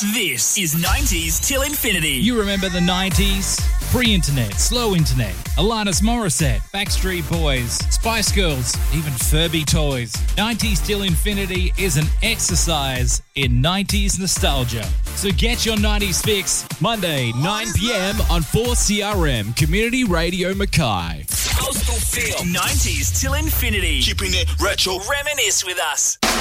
This is 90s till infinity. You remember the 90s? Pre-internet, slow internet, Alanis Morissette, Backstreet Boys, Spice Girls, even Furby toys. 90s till infinity is an exercise in 90s nostalgia. So get your 90s fix Monday, 9 p.m. on 4CRM Community Radio Mackay. Coastal Feel. 90s till infinity. Keeping it retro. Reminisce with us.